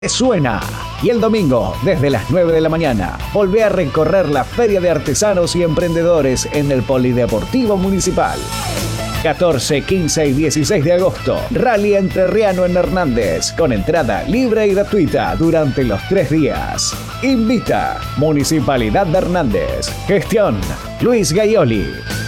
Suena. Y el domingo, desde las 9 de la mañana, volvé a recorrer la Feria de Artesanos y Emprendedores en el Polideportivo Municipal. 14, 15 y 16 de agosto, Rally Entrerriano en Hernández, con entrada libre y gratuita durante los 3 días. Invita Municipalidad de Hernández. Gestión Luis Gaioli.